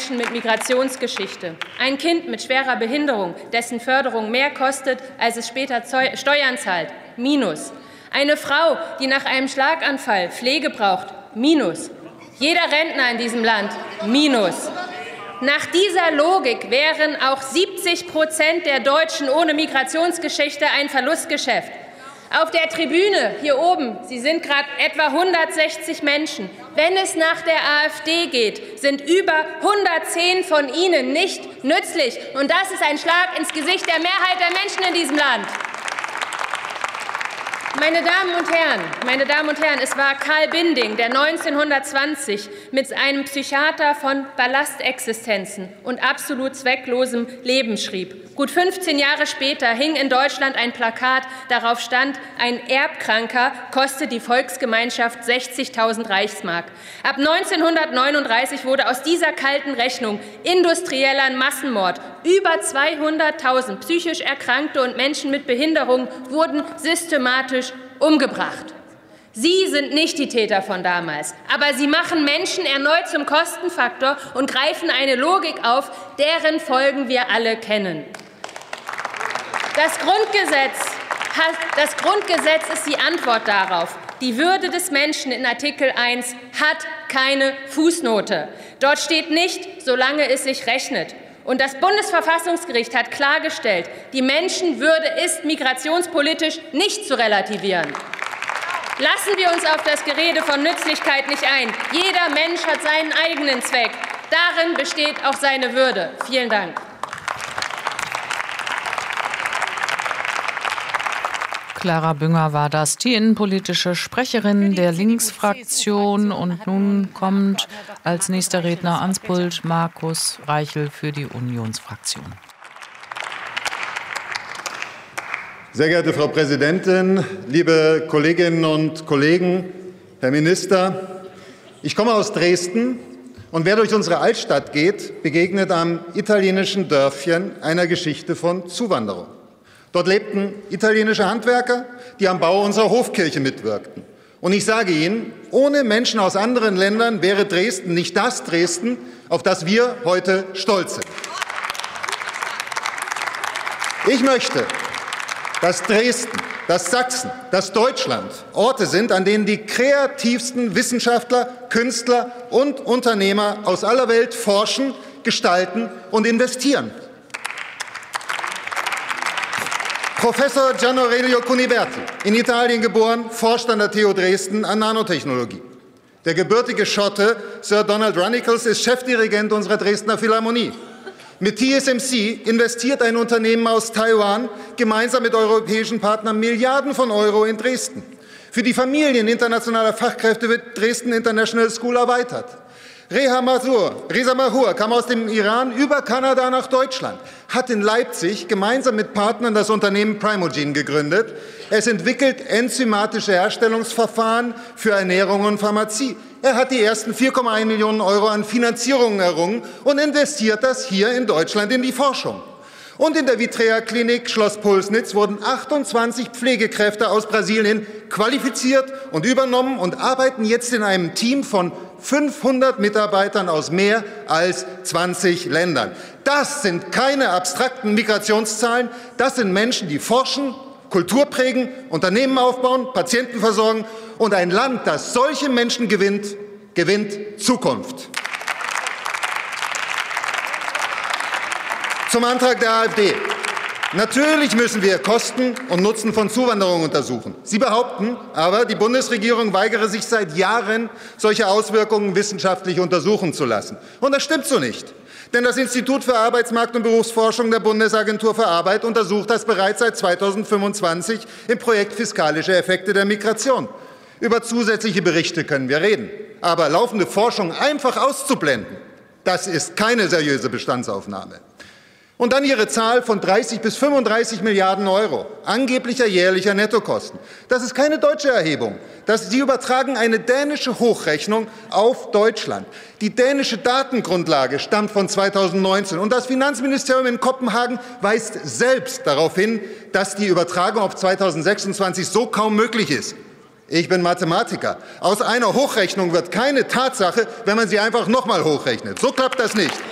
Menschen mit Migrationsgeschichte. Ein Kind mit schwerer Behinderung, dessen Förderung mehr kostet, als es später Steuern zahlt. Minus. Eine Frau, die nach einem Schlaganfall Pflege braucht. Minus. Jeder Rentner in diesem Land. Minus. Nach dieser Logik wären auch 70% der Deutschen ohne Migrationsgeschichte ein Verlustgeschäft. Auf der Tribüne hier oben, Sie sind gerade etwa 160 Menschen. Wenn es nach der AfD geht, sind über 110 von Ihnen nicht nützlich. Und das ist ein Schlag ins Gesicht der Mehrheit der Menschen in diesem Land. Meine Damen und Herren, es war Karl Binding, der 1920 mit einem Psychiater von Ballastexistenzen und absolut zwecklosem Leben schrieb. Gut 15 Jahre später hing in Deutschland ein Plakat, darauf stand, ein Erbkranker kostet die Volksgemeinschaft 60.000 Reichsmark. Ab 1939 wurde aus dieser kalten Rechnung industrieller Massenmord. Über 200.000 psychisch Erkrankte und Menschen mit Behinderung wurden systematisch umgebracht. Sie sind nicht die Täter von damals, aber Sie machen Menschen erneut zum Kostenfaktor und greifen eine Logik auf, deren Folgen wir alle kennen. Das Grundgesetz ist die Antwort darauf. Die Würde des Menschen in Artikel 1 hat keine Fußnote. Dort steht nicht, solange es sich rechnet. Und das Bundesverfassungsgericht hat klargestellt, die Menschenwürde ist migrationspolitisch nicht zu relativieren. Lassen wir uns auf das Gerede von Nützlichkeit nicht ein. Jeder Mensch hat seinen eigenen Zweck. Darin besteht auch seine Würde. Vielen Dank. Clara Bünger war das, die innenpolitische Sprecherin der Linksfraktion. Und nun kommt als nächster Redner ans Pult Markus Reichel für die Unionsfraktion. Sehr geehrte Frau Präsidentin, liebe Kolleginnen und Kollegen, Herr Minister! Ich komme aus Dresden, und wer durch unsere Altstadt geht, begegnet am italienischen Dörfchen einer Geschichte von Zuwanderung. Dort lebten italienische Handwerker, die am Bau unserer Hofkirche mitwirkten. Und ich sage Ihnen, ohne Menschen aus anderen Ländern wäre Dresden nicht das Dresden, auf das wir heute stolz sind. Ich möchte, dass Dresden, dass Sachsen, dass Deutschland Orte sind, an denen die kreativsten Wissenschaftler, Künstler und Unternehmer aus aller Welt forschen, gestalten und investieren. Professor Gian Aurelio Cuniverti, in Italien geboren, forscht an der TU Dresden an Nanotechnologie. Der gebürtige Schotte Sir Donald Runnicles ist Chefdirigent unserer Dresdner Philharmonie. Mit TSMC investiert ein Unternehmen aus Taiwan gemeinsam mit europäischen Partnern Milliarden von Euro in Dresden. Für die Familien internationaler Fachkräfte wird Dresden International School erweitert. Reza Mahur kam aus dem Iran über Kanada nach Deutschland, hat in Leipzig gemeinsam mit Partnern das Unternehmen Primogene gegründet. Es entwickelt enzymatische Herstellungsverfahren für Ernährung und Pharmazie. Er hat die ersten 4,1 Millionen Euro an Finanzierungen errungen und investiert das hier in Deutschland in die Forschung. Und in der Vitrea-Klinik Schloss Pulsnitz wurden 28 Pflegekräfte aus Brasilien qualifiziert und übernommen und arbeiten jetzt in einem Team von 500 Mitarbeitern aus mehr als 20 Ländern. Das sind keine abstrakten Migrationszahlen, das sind Menschen, die forschen, Kultur prägen, Unternehmen aufbauen, Patienten versorgen, und ein Land, das solche Menschen gewinnt, gewinnt Zukunft. Zum Antrag der AfD. Natürlich müssen wir Kosten und Nutzen von Zuwanderung untersuchen. Sie behaupten aber, die Bundesregierung weigere sich seit Jahren, solche Auswirkungen wissenschaftlich untersuchen zu lassen. Und das stimmt so nicht. Denn das Institut für Arbeitsmarkt- und Berufsforschung der Bundesagentur für Arbeit untersucht das bereits seit 2025 im Projekt Fiskalische Effekte der Migration. Über zusätzliche Berichte können wir reden. Aber laufende Forschung einfach auszublenden, das ist keine seriöse Bestandsaufnahme. Und dann Ihre Zahl von 30 bis 35 Milliarden Euro angeblicher jährlicher Nettokosten. Das ist keine deutsche Erhebung. Sie übertragen eine dänische Hochrechnung auf Deutschland. Die dänische Datengrundlage stammt von 2019. Und das Finanzministerium in Kopenhagen weist selbst darauf hin, dass die Übertragung auf 2026 so kaum möglich ist. Ich bin Mathematiker. Aus einer Hochrechnung wird keine Tatsache, wenn man sie einfach nochmal hochrechnet. So klappt das nicht.